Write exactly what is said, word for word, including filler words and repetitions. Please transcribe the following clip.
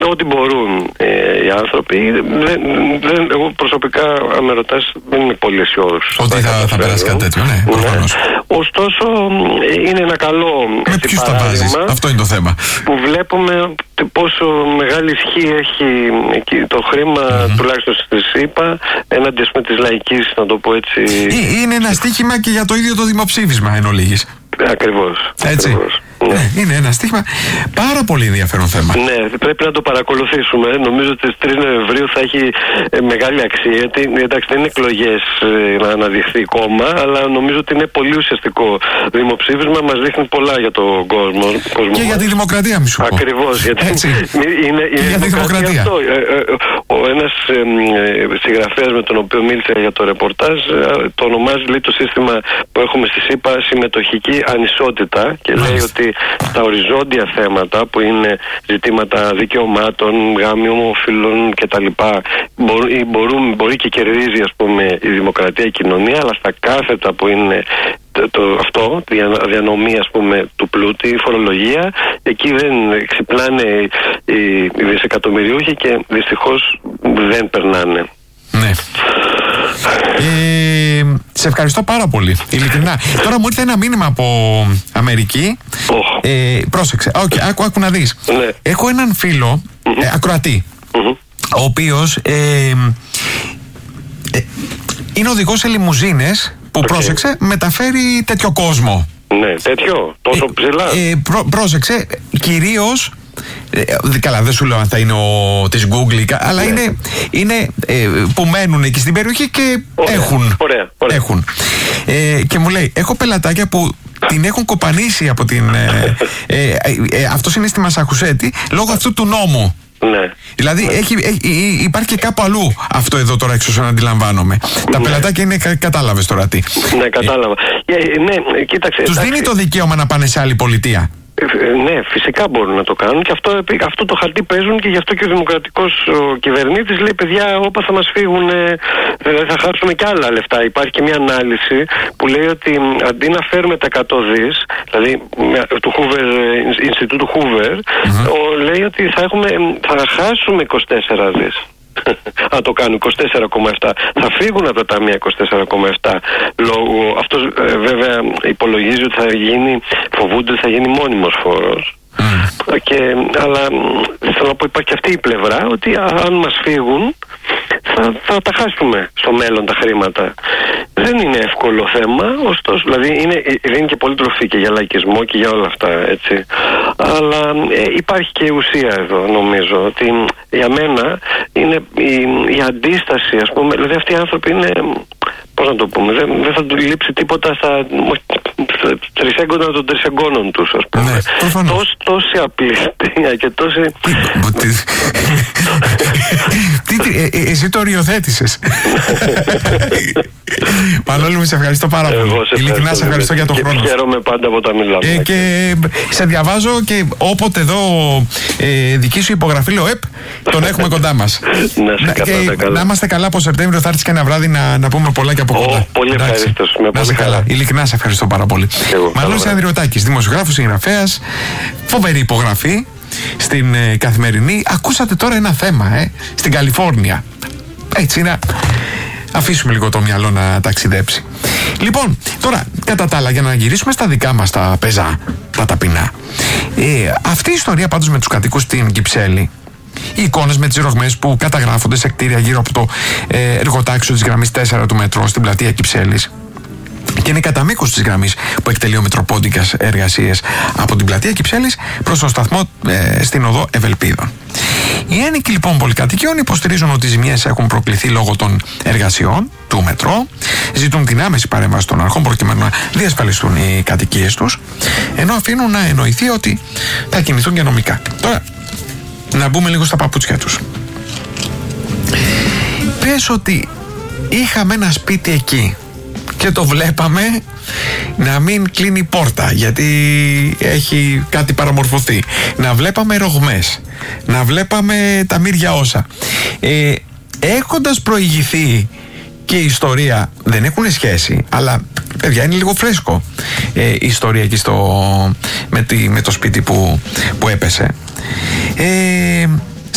ό,τι μπορούν ε, οι άνθρωποι. Δεν, δεν, εγώ προσωπικά, αν με ρωτάς, δεν είμαι πολύ αισιόδοξος. Ότι θα, θα περάσει κάτι τέτοιο, ναι, προφανώς. Ναι. Ωστόσο, είναι ένα καλό με ποιους τα βάζεις, αυτό είναι το θέμα. Που βλέπουμε πόσο μεγάλη ισχύ έχει το χρήμα, mm-hmm. τουλάχιστον στη ΣΥΠΑ, έναντι ας πούμε της λαϊκής, να το πω έτσι. Είναι ένα στοίχημα και για το ίδιο το δημοψήφισμα, εν ολίγης. Ακριβώς. Έτσι. Ακριβώς. Ναι. Ναι, είναι ένα στοίχημα πάρα πολύ ενδιαφέρον θέμα. Ναι, πρέπει να το παρακολουθήσουμε. Νομίζω ότι στις τρεις Νοεμβρίου θα έχει ε, μεγάλη αξία. Γιατί εντάξει, δεν είναι εκλογές ε, να αναδειχθεί κόμμα, αλλά νομίζω ότι είναι πολύ ουσιαστικό δημοψήφισμα. Μας δείχνει πολλά για τον κόσμο. κόσμο και για τη δημοκρατία, μη σου πω. Ακριβώς. Γιατί Έτσι. είναι, είναι και για τη δημοκρατία. Αυτό. Ε, ε, ο ένας ε, ε, συγγραφέας με τον οποίο μίλησα για το ρεπορτάζ ε, το ονομάζει, λέει, το σύστημα που έχουμε στη ΣΥΠΑ συμμετοχική ανισότητα και λέει Μάλιστα. ότι στα οριζόντια θέματα που είναι ζητήματα δικαιωμάτων, γάμοι, ομοφύλων κτλ. Μπορεί, μπορούν, μπορεί και κερδίζει, ας πούμε, η δημοκρατία, η κοινωνία, αλλά στα κάθετα που είναι το, το, αυτό, η διανομή, ας πούμε, του πλούτη, η φορολογία, εκεί δεν ξυπνάνε οι, οι δισεκατομμυριούχοι και δυστυχώς δεν περνάνε. Ναι. Ε, σε ευχαριστώ πάρα πολύ, ειλικρινά. Τώρα μου ήρθε ένα μήνυμα από Αμερική. Oh. Ε, πρόσεξε, okay, άκου, άκου να δεις. Ναι. Έχω έναν φίλο, mm-hmm. ε, ακροατή, mm-hmm. ο οποίος ε, ε, είναι οδηγός σε λιμουζίνες που, okay. πρόσεξε, μεταφέρει τέτοιο κόσμο. Ναι, τέτοιο, τόσο ε, ψηλά. Ε, πρό, πρόσεξε, κυρίως. Ε, καλά, δεν σου λέω αν θα είναι ο της Google, αλλά ναι. είναι, είναι ε, που μένουν εκεί στην περιοχή και ωραία, έχουν. Ωραία, ωραία. έχουν. Ε, και μου λέει, έχω πελατάκια που την έχουν κοπανίσει από την. Ε, ε, ε, ε, αυτός είναι στη Μασαχουσέτη λόγω αυτού του νόμου. Ναι. Δηλαδή ναι. Έχει, έχει, υπάρχει και κάπου αλλού αυτό εδώ τώρα, εξ όσων αντιλαμβάνομαι. Ναι. Τα πελατάκια είναι, κα, κατάλαβες τώρα τι. Ναι, κατάλαβα. Ε, ναι, κοίταξε. Τους δίνει το δικαίωμα να πάνε σε άλλη πολιτεία. Ναι, φυσικά μπορούν να το κάνουν και αυτό, αυτό το χαρτί παίζουν και γι' αυτό και ο δημοκρατικός ο κυβερνήτης λέει, παιδιά, όπα θα μας φύγουν, δηλαδή θα χάσουμε και άλλα λεφτά. Υπάρχει και μια ανάλυση που λέει ότι αντί να φέρουμε τα εκατό δις, δηλαδή του Hoover, Ινστιτούτου Hoover, mm-hmm. ο, λέει ότι θα, έχουμε, θα χάσουμε είκοσι τέσσερα δις. Αν το κάνουν είκοσι τέσσερα κόμμα επτά, θα φύγουν από τα ταμεία είκοσι τέσσερα κόμμα επτά λόγω. Αυτός ε, βέβαια υπολογίζει ότι θα γίνει, φοβούνται ότι θα γίνει μόνιμος φόρος. Mm. Και, αλλά θέλω να πω, υπάρχει και αυτή η πλευρά ότι αν μας φύγουν θα, θα τα χάσουμε στο μέλλον τα χρήματα. Δεν είναι εύκολο θέμα, ωστόσο, δηλαδή είναι, είναι και πολύ τροφή και για λαϊκισμό και για όλα αυτά, έτσι. Αλλά ε, υπάρχει και ουσία εδώ, νομίζω, ότι για μένα είναι η, η αντίσταση, ας πούμε, δηλαδή αυτοί οι άνθρωποι είναι, πώς να το πούμε, δεν, δεν θα του λείψει τίποτα στα, στα τρισέγγωνα των τρισεγγώνων τους, ας πούμε. Ναι, Τόσ, τόση απληστία και τόση... Εσύ το οριοθέτησες. Πανόλη μου, σε ευχαριστώ πάρα πολύ. Ειλικρινά σε ευχαριστώ για τον χρόνο. Και χαίρομαι πάντα από τα μιλάμε. Ε, και σε διαβάζω και όποτε εδώ ε, δική σου υπογραφή ΛΟΕΠ, τον έχουμε κοντά μας. Να, και, καλά. να είμαστε καλά από Σεπτέμβριο, θα έρθεις και ένα βράδυ να, να πούμε πολλά και από κοντά. Oh, πολύ ευχαριστώ. Να είσαι καλά. Ειλικρινά σε ευχαριστώ πάρα πολύ. Μανώλης Ανδριωτάκης, δημοσιογράφος, συγγραφέας, φοβερή υπογραφή στην ε, Καθημερινή. Ακούσατε τώρα ένα θέμα ε, στην Καλιφόρνια. Έτσι να αφήσουμε λίγο το μυαλό να ταξιδέψει. Λοιπόν, τώρα κατά τα άλλα, για να γυρίσουμε στα δικά μας τα πεζά, τα ταπεινά, ε, αυτή η ιστορία πάντως με τους κατοίκους στην Κυψέλη, οι εικόνες με τις ρογμές που καταγράφονται σε κτίρια γύρω από το ε, εργοτάξιο της γραμμής τέσσερα του μετρό στην πλατεία Κυψέλης, και είναι κατά μήκος της γραμμής που εκτελεί ο Μητροπόντικας εργασίες από την πλατεία Κυψέλης προς το σταθμό ε, στην οδό Ευελπίδων. Οι ένοικοι λοιπόν πολυκατοικιών υποστηρίζουν ότι οι ζημιές έχουν προκληθεί λόγω των εργασιών του μετρό, ζητούν την άμεση παρέμβαση των αρχών προκειμένου να διασφαλιστούν οι κατοικίες τους, ενώ αφήνουν να εννοηθεί ότι θα κινηθούν και νομικά. Τώρα, να μπούμε λίγο στα παπούτσια τους. Πες ότι είχαμε ένα σπίτι εκεί και το βλέπαμε να μην κλείνει πόρτα γιατί έχει κάτι παραμορφωθεί, να βλέπαμε ρογμές, να βλέπαμε τα μύρια όσα, ε, έχοντας προηγηθεί και η ιστορία, δεν έχουν σχέση, αλλά παιδιά είναι λίγο φρέσκο ε, η ιστορία εκεί στο, με, τη, με το σπίτι που, που έπεσε, ε,